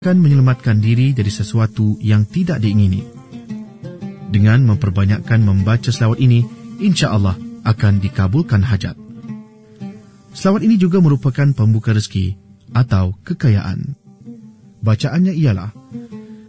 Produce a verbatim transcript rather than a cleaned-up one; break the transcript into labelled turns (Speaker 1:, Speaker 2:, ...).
Speaker 1: akan menyelamatkan diri dari sesuatu yang tidak diingini. Dengan memperbanyakkan membaca selawat ini, insya-Allah akan dikabulkan hajat. Selawat ini juga merupakan pembuka rezeki atau kekayaan. Bacaannya ialah